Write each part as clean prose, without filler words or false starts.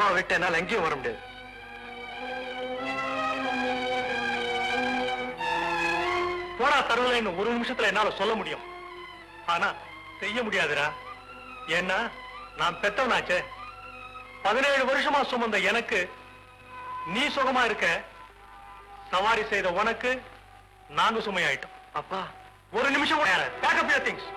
உமா விட்டு என்னால் எங்கேயும் வர முடியாது. போடா தருவலை ஒரு நிமிஷத்துல என்னால சொல்ல முடியும். ஆனா செய்ய முடியாதுடா. ஏன்னா நான் பெத்தவனாச்சே. 17 வருஷமா சுமந்த எனக்கு நீ சுகமா இருக்க, சவாரி செய்த உனக்கு நாங்க சுமையாயிட்டோம். அப்பா ஒரு நிமிஷம் back up your things.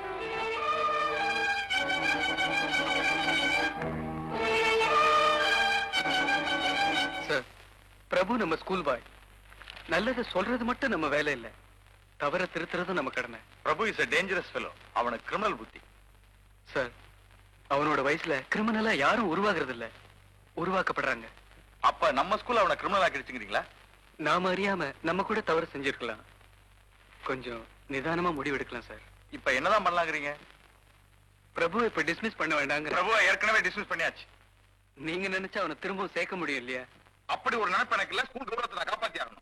Sir, பிரபு நம்ம ஸ்கூல் பாய். நல்லது சொல்றது மட்டும் நம்ம வேலை இல்ல, தவற திருத்துறது நம்ம கடமை. பிரபு இஸ் a dangerous fellow. அவனுக்கு கிரிமினல் புத்தி. சார், அவனோட வயசுல கிரிமினலா யாரும் உருவாகிறது இல்ல, உருவாக்கப்படுறாங்க. அப்ப நம்ம ஸ்கூல்ல அவனை கிரிமினல் ஆக்கிடுச்சுங்கிறீங்களா? நாம அறியாம நம்ம கூட தவறு செஞ்சிருக்கலாம். கொஞ்சம் நிதானமா முடிவெடுக்கலாம் சார். இப்ப என்னதான் பண்ணலாங்கிறீங்க? பிரபு இப்ப டிஸ்மிஸ் பண்ண வேண்டாங்க. பிரபுவை ஏற்கனவே டிஸ்மிஸ் பண்ணியாச்சு. நீங்க நினைச்சா அவனை திரும்பவும் சேர்க்க முடியும் இல்லையா? அப்படி ஒரு நினைப்பு எனக்கு இல்ல. ஸ்கூல் கௌரவத்தை நான் காப்பாத்தி ஆகணும்.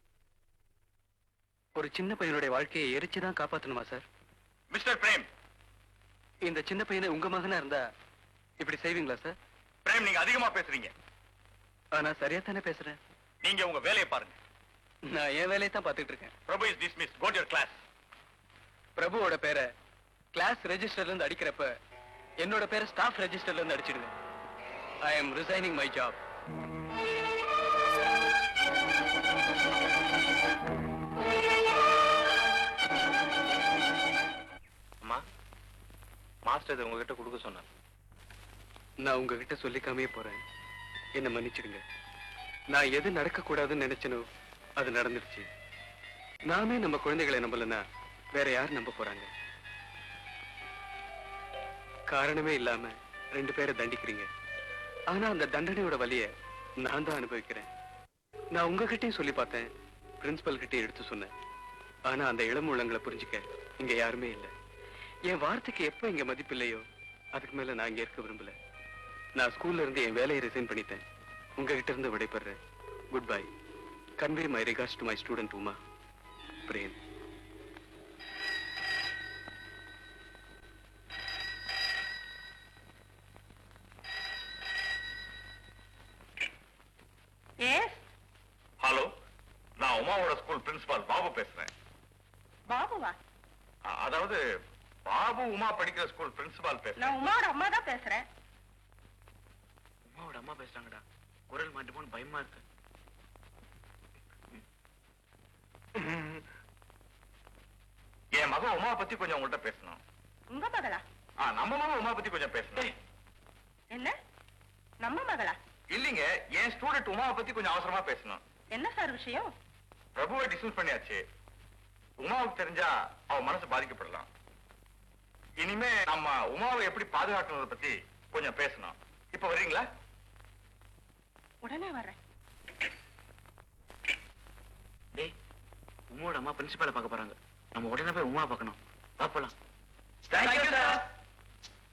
ஒரு சின்ன பையனுடைய வாழ்க்கையை எரிச்சுதான் காப்பாத்தணுமா சார்? மிஸ்டர் பிரேம், இந்த சின்ன பையனை உங்க மகனா இருந்தா இப்படி செய்வீங்களா சார்? பிரேம், நீங்க அதிகமா பேசுறீங்க. ஆனா சரியா தானே பேசுறேன். நீங்க உங்க வேலையை பாருங்க. நான் என் வேலையை தான் பார்த்துட்டு இருக்கேன். பிரபு is dismiss. Go to your class. பிரபுவோட பேரை கிளாஸ் ரெஜிஸ்டர்ல இருந்து அடிக்கிறப்ப என்னோட பேரை ஸ்டாஃப் ரெஜிஸ்டர்ல இருந்து அடிச்சிடுவேன். I am resigning my job. அம்மா, மாஸ்டர் இதை உங்ககிட்ட கொடுக்க சொன்னார். நான் உங்ககிட்ட சொல்லிக்காமே போறேன், என்ன மன்னிச்சிடுங்க. நான் எது நடக்க கூடாதுன்னு நினைச்சனோ அது நடந்துருச்சு. நாமே நம்ம குழந்தைகளை நம்பலன்னா வேற யார் நம்ப போறாங்க? காரணமே இல்லாம 2 பேரை தண்டிக்கிறீங்க. ஆனா அந்த தண்டனையோட வலிய நான் தான் அனுபவிக்கிறேன். நான் உங்ககிட்டயும் சொல்லி பார்த்தேன், பிரின்சிபல் கிட்டே எடுத்து சொன்னேன். ஆனா அந்த இளம் உள்ளங்களை புரிஞ்சுக்க இங்க யாருமே இல்லை. என் வார்த்தைக்கு எப்ப இங்க மதிப்பு இல்லையோ அதுக்கு மேல நான் இங்க இருக்க விரும்பல. நான் ஸ்கூல்ல இருந்து என் வேலையை ரிசைன் பண்ணிட்டேன். உங்ககிட்ட இருந்து விடைபெறேன். Good bye. Convey my regards to my student Uma. Frame. Hello, நான் உமாவோட ஸ்கூல் பிரின்சிபால் பாபு பேசுறேன். பாபுவா? அதாவது பாபு உமா படிக்கிற ஸ்கூல் பிரின்சிபால் பேசுறேன். நான் உமாவோட அம்மா தான் பேசுறேன். உமாவோட அம்மா பேசுறாங்கடா. குரல் மாட்டுமோன்னு பயமா இருக்கு. என் மகன் உமா பத்தி கொஞ்சம் உங்கள்கிட்ட பேசணும். உங்க மகளா? நம்ம மகன் உமா பத்தி கொஞ்சம் பேசணும். என்ன நம்ம மகளா? இல்லீங்க, என் ஸ்டூடெண்ட் உமாவை பத்தி கொஞ்சம் அவசரமா பேசணும். என்ன சார் விஷயம்? பிரபுவை டிஸ்மிஸ் பண்ணியாச்சு. உமாவுக்கு தெரிஞ்சா அவ மனசு பாதிக்கப்படலாம். இனிமே நம்ம உமாவை எப்படி பாதுகாக்கணும்னு பத்தி கொஞ்சம் பேசணும். இப்ப வர்றீங்களா? உடனே வர்றேன். டேய், உமாவோட அம்மா பிரின்சிபாலை பார்க்க போறாங்க. நம்ம உடனே போய் உமா பார்க்கணும். பாப்பலாம். Thank you, sir.